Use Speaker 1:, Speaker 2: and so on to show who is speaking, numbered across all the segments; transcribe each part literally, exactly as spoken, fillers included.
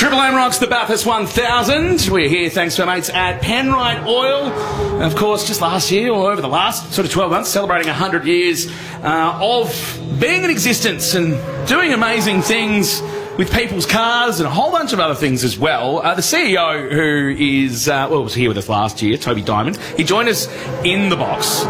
Speaker 1: Triple M rocks the Bathurst one thousand. We're here thanks to our mates at Penrite Oil. And of course, just last year, or over the last sort of twelve months, celebrating one hundred years uh, of being in existence and doing amazing things with people's cars and a whole bunch of other things as well. Uh, the C E O, who is, uh, well, was here with us last year, Toby Diamond, he joined us in the box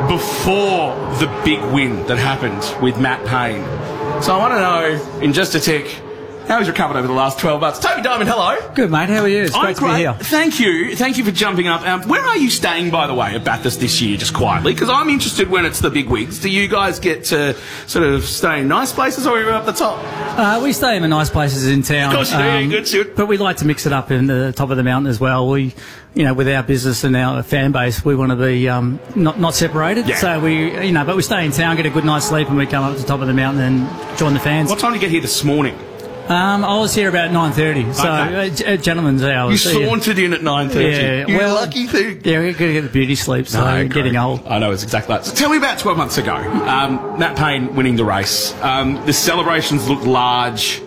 Speaker 1: before the big win that happened with Matt Payne. So I want to know, in just a tick, how he's recovered over the last twelve months. Toby Diamond, hello.
Speaker 2: Good, mate. How are you? It's
Speaker 1: I'm
Speaker 2: great to be here.
Speaker 1: Thank you. Thank you for jumping up. Um, where are you staying, by the way, at Bathurst this year, just quietly? Because I'm interested when it's the big wigs. Do you guys get to sort of stay in nice places, or are you up the top?
Speaker 2: Uh, we stay in the nice places in town.
Speaker 1: Of course you do.
Speaker 2: Um,
Speaker 1: Good shit.
Speaker 2: But we like to mix it up in the top of the mountain as well. We, you know, with our business and our fan base, we want to be um, not not separated.
Speaker 1: Yeah.
Speaker 2: So we, you know, but we stay in town, get a good night's sleep, and we come up to the top of the mountain and join the fans.
Speaker 1: What time did you get here this morning?
Speaker 2: Um, I was here about nine thirty, so
Speaker 1: Okay.
Speaker 2: uh, a gentleman's hours.
Speaker 1: You sauntered in at nine thirty.
Speaker 2: Yeah,
Speaker 1: you
Speaker 2: well,
Speaker 1: lucky thing.
Speaker 2: Yeah, we're going to get the beauty sleep, so
Speaker 1: No,
Speaker 2: we're getting
Speaker 1: great.
Speaker 2: old.
Speaker 1: I know, it's exactly that. So tell me about twelve months ago. Um, Matt Payne winning the race. Um, the celebrations looked large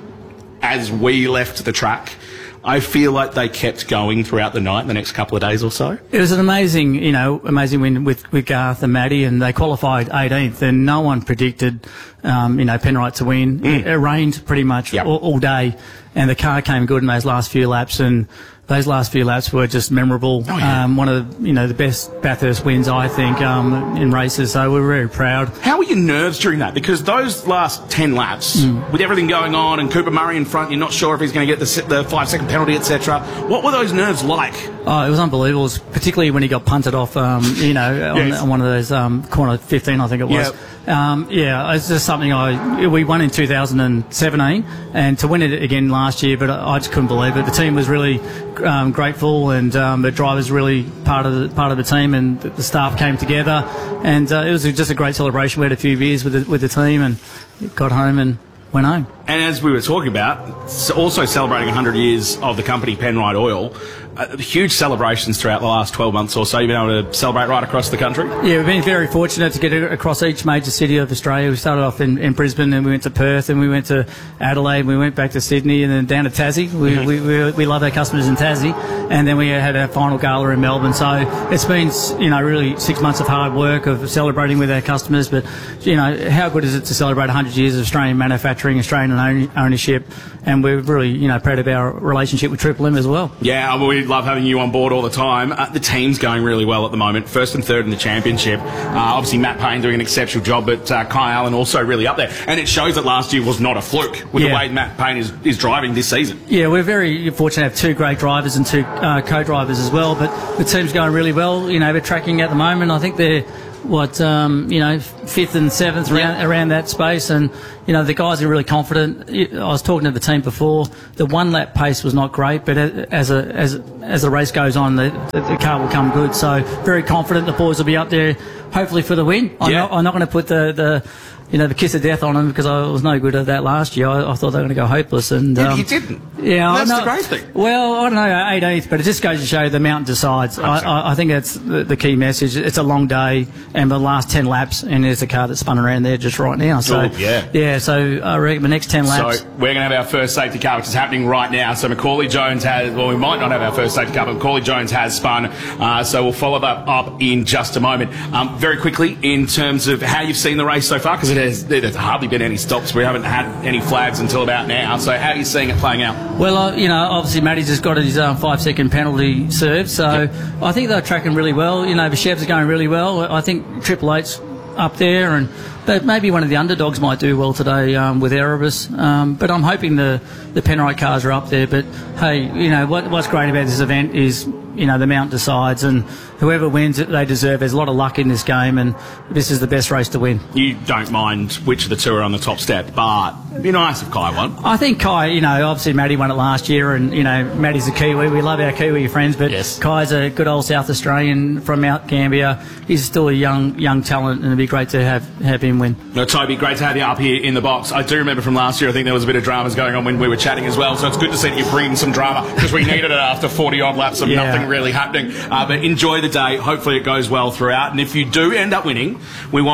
Speaker 1: as we left the track. I feel like they kept going throughout the night, the next couple of days or so.
Speaker 2: It was an amazing, you know, amazing win with, with Garth and Maddie, and they qualified eighteenth, and no one predicted, um, you know, Penrite to win.
Speaker 1: Mm.
Speaker 2: It, it rained pretty much
Speaker 1: Yep.
Speaker 2: all, all day, and the car came good in those last few laps, and those last few laps were just memorable.
Speaker 1: Oh, yeah.
Speaker 2: Um, one of the, you know, the best Bathurst wins, I think, um, in races, so we're very proud.
Speaker 1: How were your nerves during that? Because those last ten laps,
Speaker 2: Mm.
Speaker 1: with everything going on and Cooper Murray in front, you're not sure if he's going to get the, se- the five-second penalty, et cetera. What were those nerves like?
Speaker 2: Oh, it was unbelievable, it was particularly when he got punted off, um, you know, on,
Speaker 1: Yes.
Speaker 2: on one of those um, corner fifteen, I think it was.
Speaker 1: Yep.
Speaker 2: Um, yeah, it's just something I we won in two thousand seventeen, and to win it again last year, but I, I just couldn't believe it. The team was really um, grateful, and um, the drivers really part of the part of the team, and the, the staff came together, and uh, it was just a great celebration. We had a few beers with the, with the team, and got home and went home.
Speaker 1: And as we were talking about, s- also celebrating one hundred years of the company Penrite Oil, uh, huge celebrations throughout the last twelve months or so. You've been able to celebrate right across the country?
Speaker 2: Yeah, we've been very fortunate to get a- across each major city of Australia. We started off in, in Brisbane, and we went to Perth, and we went to Adelaide, and we went back to Sydney, and then down to Tassie. We,
Speaker 1: Mm-hmm.
Speaker 2: we, we, we love our customers in Tassie, and then we had our final gala in Melbourne. So it's been, you know, really six months of hard work of celebrating with our customers. But, you know, how good is it to celebrate one hundred years of Australian manufacturing, Australian own, ownership, and we're really, you know, proud of our relationship with Triple M as well.
Speaker 1: Yeah, well, we love having you on board all the time. Uh, the team's going really well at the moment, first and third in the championship. Uh, obviously, Matt Payne doing an exceptional job, but uh, Kai Allen also really up there. And it shows that last year was not a fluke with
Speaker 2: Yeah.
Speaker 1: the way Matt Payne is, is driving this season.
Speaker 2: Yeah, we're very fortunate to have two great drivers and two uh, co-drivers as well, but the team's going really well. You know, they're tracking at the moment. I think they're, what, um, you know, fifth and seventh around, around that space, and, you know, the guys are really confident. I was talking to the team before. The one-lap pace was not great, but as a, as as the race goes on, the, the car will come good. So very confident the boys will be up there, hopefully for the win. I'm
Speaker 1: Yeah.
Speaker 2: not, I'm not going to put the, the you know, the kiss of death on them, because I was no good at that last year. I, I thought they were going to go hopeless. And
Speaker 1: Yeah,
Speaker 2: um,
Speaker 1: you didn't.
Speaker 2: Yeah,
Speaker 1: That's
Speaker 2: I know.
Speaker 1: the great thing.
Speaker 2: Well, I don't know, eighteenth, but it just goes to show the mountain decides. I, I, I think that's the, the key message. It's a long day, and the last ten laps, and there's a car that's spun around there just right now. So
Speaker 1: Oh, yeah.
Speaker 2: yeah. So I reckon the next ten laps.
Speaker 1: So we're going to have our first safety car, which is happening right now. So Macaulay Jones has, well, we might not have our first safety car, but Macaulay Jones has spun. Uh, so we'll follow that up in just a moment. Um, very quickly, in terms of how you've seen the race so far, because it has, there's hardly been any stops. We haven't had any flags until about now. So how are you seeing it playing out?
Speaker 2: Well, uh, you know, obviously Matty's just got his uh, five-second penalty served, so
Speaker 1: Yep.
Speaker 2: I think they're tracking really well. You know, the Chevs are going really well. I think Triple Eight's up there, and but maybe one of the underdogs might do well today um, with Erebus. Um, but I'm hoping the the Penrite cars are up there. But hey, you know what, what's great about this event is, you know, the mount decides, and whoever wins it, they deserve. There's a lot of luck in this game, and this is the best race to win.
Speaker 1: You don't mind which of the two are on the top step, but it'd be nice if Kai won.
Speaker 2: I think Kai, you know, obviously Matty won it last year, and, you know, Matty's a Kiwi. We love our Kiwi friends, but
Speaker 1: Yes.
Speaker 2: Kai's a good old South Australian from Mount Gambier. He's still a young young talent, and it'd be great to have, have him win.
Speaker 1: No, Toby, great to have you up here in the box. I do remember from last year, I think there was a bit of dramas going on when we were chatting as well, so it's good to see that you're bringing some drama, because we needed it after forty-odd laps of
Speaker 2: Yeah.
Speaker 1: nothing really happening. Uh, but enjoy the day. Hopefully it goes well throughout, and if you do end up winning, we want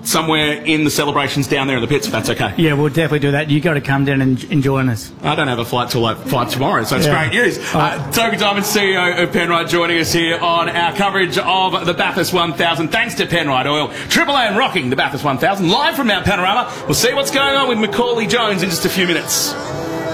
Speaker 1: somewhere in the celebrations down there in the pits, if that's okay.
Speaker 2: Yeah, we'll definitely do that. You've got to come down and, and join us.
Speaker 1: I don't have a flight till like five tomorrow, so it's
Speaker 2: Yeah.
Speaker 1: great news. Uh, Toby Diamond, C E O of Penrite, joining us here on our coverage of the Bathurst one thousand. Thanks to Penrite Oil. Triple A and rocking the Bathurst one thousand live from Mount Panorama. We'll see what's going on with Macaulay Jones in just a few minutes.